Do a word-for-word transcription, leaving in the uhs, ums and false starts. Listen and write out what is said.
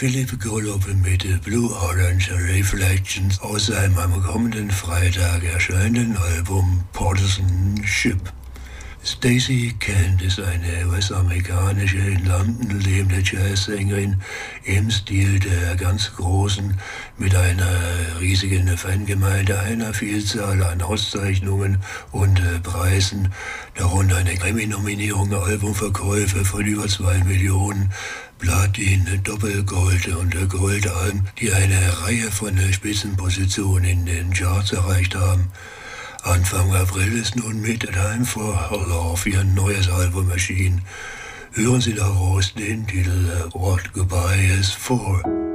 Philip Golub mit Blue Orange Reflections aus seinem am kommenden Freitag erscheinenden Album Partisan Ship. Stacey Kent ist eine U S-amerikanische in London lebende Jazzsängerin im Stil der ganz Großen mit einer riesigen Fangemeinde, einer Vielzahl an Auszeichnungen und äh, Preisen, darunter eine Grammy-Nominierung, Albumverkäufe von über zwei Millionen, Platin, Doppelgold und Goldalben, die eine Reihe von Spitzenpositionen in den Charts erreicht haben. Anfang April ist nun mit Time for Love ihr neues Album erschienen. Hören Sie daraus den Titel What Goodbye is For.